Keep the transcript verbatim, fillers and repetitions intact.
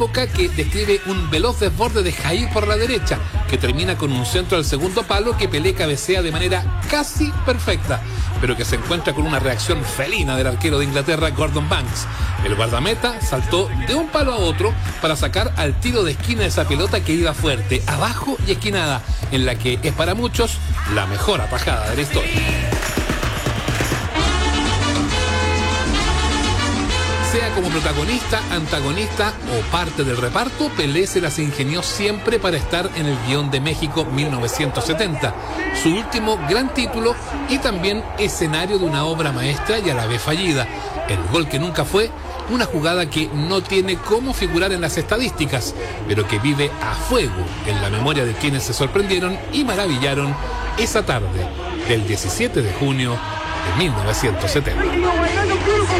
que describe un veloz desborde de Jair por la derecha, que termina con un centro al segundo palo que Pelé cabecea de manera casi perfecta, pero que se encuentra con una reacción felina del arquero de Inglaterra, Gordon Banks. El guardameta saltó de un palo a otro para sacar al tiro de esquina esa pelota que iba fuerte, abajo y esquinada, en la que es para muchos la mejor atajada de la historia. Sea como protagonista, antagonista o parte del reparto, Pelé se las ingenió siempre para estar en el guión de México mil novecientos setenta, su último gran título y también escenario de una obra maestra y a la vez fallida. El gol que nunca fue, una jugada que no tiene cómo figurar en las estadísticas, pero que vive a fuego en la memoria de quienes se sorprendieron y maravillaron esa tarde del diecisiete de junio de mil novecientos setenta.